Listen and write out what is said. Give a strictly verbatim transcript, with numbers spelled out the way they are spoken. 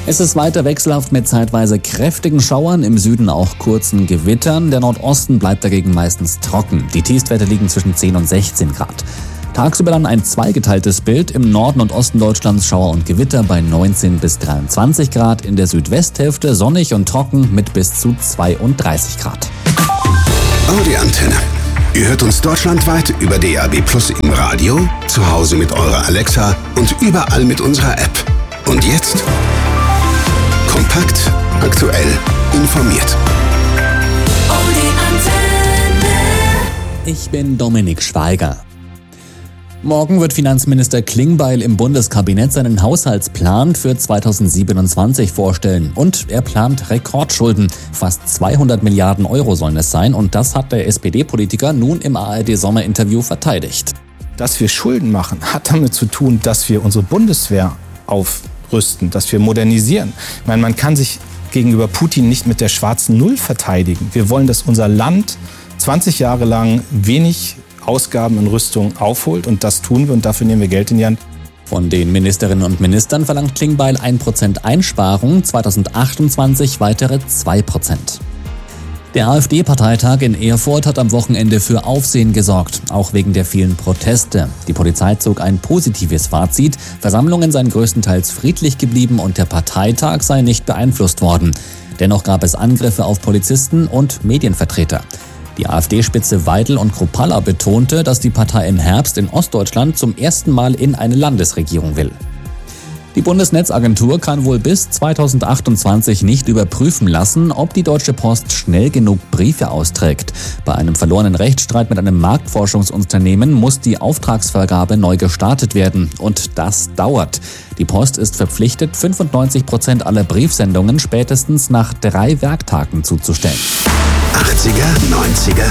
Es ist weiter wechselhaft mit zeitweise kräftigen Schauern, im Süden auch kurzen Gewittern. Der Nordosten bleibt dagegen meistens trocken. Die Tiefstwerte liegen zwischen zehn und sechzehn Grad. Tagsüber dann ein zweigeteiltes Bild. Im Norden und Osten Deutschlands Schauer und Gewitter bei neunzehn bis dreiundzwanzig Grad. In der Südwesthälfte sonnig und trocken mit bis zu zweiunddreißig Grad. Oh, die Antenne. Ihr hört uns deutschlandweit über D A B Plus im Radio, zu Hause mit eurer Alexa und überall mit unserer App. Und jetzt? Kompakt, aktuell, informiert. Oh, die Antenne. Ich bin Dominik Schweiger. Morgen wird Finanzminister Klingbeil im Bundeskabinett seinen Haushaltsplan für zweitausendsiebenundzwanzig vorstellen. Und er plant Rekordschulden. Fast zweihundert Milliarden Euro sollen es sein. Und das hat der S P D-Politiker nun im A R D-Sommerinterview verteidigt. Dass wir Schulden machen, hat damit zu tun, dass wir unsere Bundeswehr aufrüsten, dass wir modernisieren. Ich meine, man kann sich gegenüber Putin nicht mit der schwarzen Null verteidigen. Wir wollen, dass unser Land zwanzig Jahre lang wenig Ausgaben in Rüstung aufholt, und das tun wir, und dafür nehmen wir Geld in die Hand. Von den Ministerinnen und Ministern verlangt Klingbeil ein Prozent Einsparung, zweitausendachtundzwanzig weitere zwei Prozent. Der AfD-Parteitag in Erfurt hat am Wochenende für Aufsehen gesorgt, auch wegen der vielen Proteste. Die Polizei zog ein positives Fazit, Versammlungen seien größtenteils friedlich geblieben und der Parteitag sei nicht beeinflusst worden. Dennoch gab es Angriffe auf Polizisten und Medienvertreter. Die AfD-Spitze Weidel und Kruppalla betonte, dass die Partei im Herbst in Ostdeutschland zum ersten Mal in eine Landesregierung will. Die Bundesnetzagentur kann wohl bis zweitausendachtundzwanzig nicht überprüfen lassen, ob die Deutsche Post schnell genug Briefe austrägt. Bei einem verlorenen Rechtsstreit mit einem Marktforschungsunternehmen muss die Auftragsvergabe neu gestartet werden. Und das dauert. Die Post ist verpflichtet, fünfundneunzig Prozent aller Briefsendungen spätestens nach drei Werktagen zuzustellen. achtziger, neunziger